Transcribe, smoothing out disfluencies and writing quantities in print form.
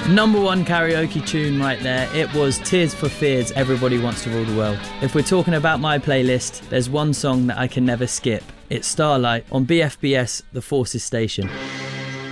Number one karaoke tune right there. It was Tears for Fears, Everybody Wants to Rule the World. If we're talking about my playlist, there's one song that I can never skip. It's Starlight on BFBS, The Forces Station.